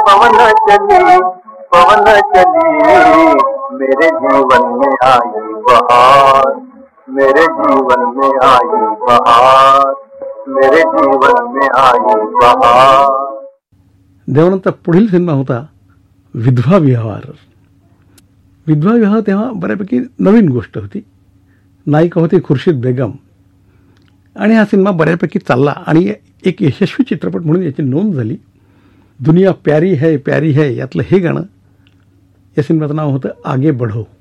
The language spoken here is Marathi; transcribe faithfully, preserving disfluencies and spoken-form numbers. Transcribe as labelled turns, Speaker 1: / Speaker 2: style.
Speaker 1: पवन चली पवन चली मेरे जीवन में आई बहार, मेरे जीवन में आई बहार, मेरे जीवन में आई बहार.
Speaker 2: देवानंदचा पुढील सिनेमा होता विधवा विहार. विधवा विवाह तेव्हा बऱ्यापैकी नवीन गोष्ट होती. नायिका होती खुर्शीद बेगम आणि हा सिनेमा बऱ्यापैकी चालला आणि एक यशस्वी चित्रपट म्हणून याची नोंद झाली. दुनिया प्यारी है प्यारी है यातलं हे गाणं या सिनेमाचं नाव होतं आगे बढो.